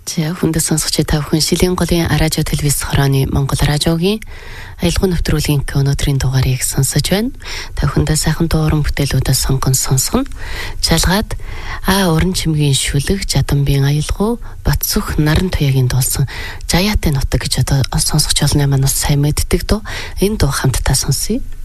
За хүндэс сонсогч та бүхэн Шилийн голын радио телевиз хорооны Монгол радиогийн аялал нэвтрүүлгийн өнөөдрийн дугаарыг сонсож байна. Та бүхэндээ сайхан дууран бүтээлүүдээ сонгон сонсгоно. Жалгаад уран чимгийн шүлэг, жаданбийн аялгау, Батсүх наран туяагийн дуулсан Жаяатын нутаг гэж одоо сонсогч олонний манаас сайн мэддэг дуу. Энэ дуу хамтдаа сонсъё.